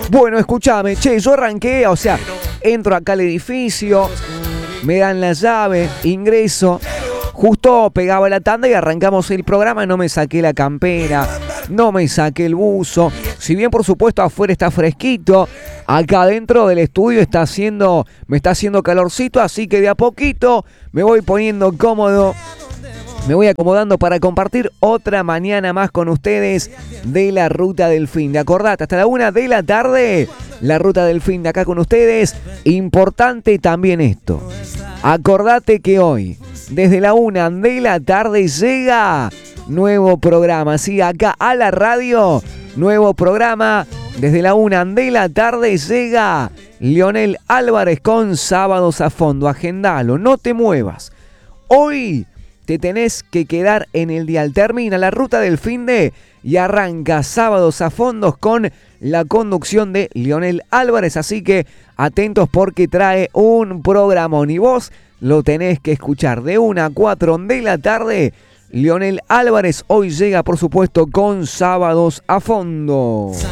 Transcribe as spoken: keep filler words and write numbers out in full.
Bueno, escúchame, che, yo arranqué, o sea, entro acá al edificio, me dan la llave, ingreso, justo pegaba la tanda y arrancamos el programa, no me saqué la campera, no me saqué el buzo, si bien por supuesto afuera está fresquito, acá dentro del estudio está haciendo, me está haciendo calorcito, así que de a poquito me voy poniendo cómodo. Me voy acomodando para compartir otra mañana más con ustedes de la Ruta del Fin. De acordate, hasta la una de la tarde, la Ruta del Fin de acá con ustedes. Importante también esto. Acordate que hoy, desde la una de la tarde, llega nuevo programa. Sí, acá a la radio, nuevo programa. Desde la una de la tarde llega Leonel Álvarez con Sábados a Fondo. Agendalo, no te muevas. Hoy te tenés que quedar en el dial. Termina la Ruta del Finde y arranca Sábados a Fondos con la conducción de Leonel Álvarez. Así que atentos porque trae un programón y vos lo tenés que escuchar de una a cuatro de la tarde. Leonel Álvarez hoy llega, por supuesto, con Sábados a Fondo.